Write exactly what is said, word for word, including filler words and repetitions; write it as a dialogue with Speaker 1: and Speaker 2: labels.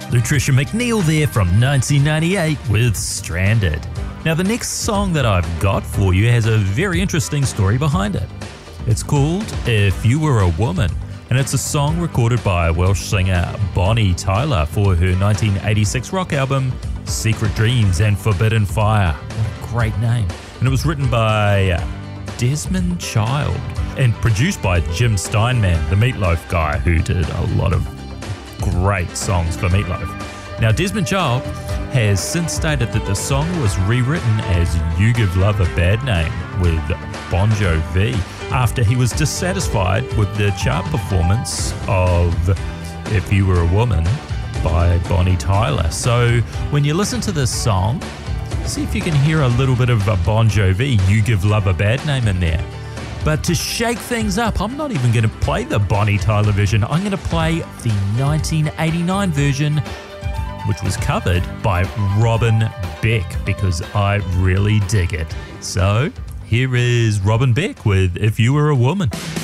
Speaker 1: Lutricia McNeil there from nineteen ninety-eight with Stranded. Now the next song that I've got for you has a very interesting story behind it. It's called If You Were a Woman, and it's a song recorded by Welsh singer Bonnie Tyler for her nineteen eighty-six rock album Secret Dreams and Forbidden Fire. What a great name. And it was written by Desmond Child and produced by Jim Steinman, the Meatloaf guy who did a lot of great songs for Meatloaf. Now, Desmond Child has since stated that the song was rewritten as You Give Love a Bad Name with Bon Jovi after he was dissatisfied with the chart performance of If You Were a Woman by Bonnie Tyler. So when you listen to this song, see if you can hear a little bit of a Bon Jovi, You Give Love a Bad Name in there. But to shake things up, I'm not even going to play the Bonnie Tyler version. I'm going to play the nineteen eighty-nine version, which was covered by Robin Beck, because I really dig it. So here is Robin Beck with If You Were a Woman.